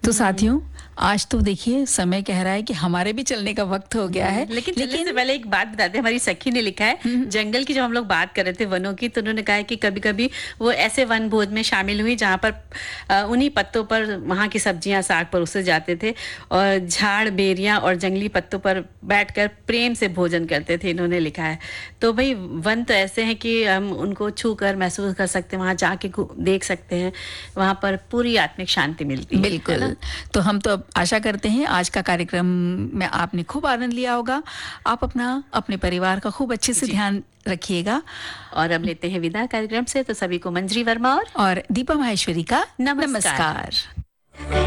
तो साथियों, आज तो देखिए समय कह रहा है कि हमारे भी चलने का वक्त हो गया है। लेकिन चलने से पहले एक बात बताते हैं, हमारी सखी ने लिखा है जंगल की, जब हम लोग बात कर रहे थे वनों की, तो उन्होंने कहा है कि कभी कभी वो ऐसे वन भोज में शामिल हुई जहाँ पर उन्हीं पत्तों पर वहाँ की सब्जियां साग परोसे जाते थे और झाड़ बेरियां और जंगली पत्तों पर बैठकर प्रेम से भोजन करते थे, इन्होंने लिखा है। तो भाई वन तो ऐसे हैं कि हम उनको छू कर महसूस कर सकते हैं, वहाँ जाके देख सकते हैं, वहाँ पर पूरी आत्मिक शांति मिलती है बिल्कुल। ना? तो हम तो अब आशा करते हैं आज का कार्यक्रम में आपने खूब आनंद लिया होगा। आप अपने परिवार का खूब अच्छे से जी। ध्यान रखिएगा। और अब लेते हैं विदा कार्यक्रम से, तो सभी को मंजरी वर्मा और दीपा माहेश्वरी का नमस्कार। नमस्कार।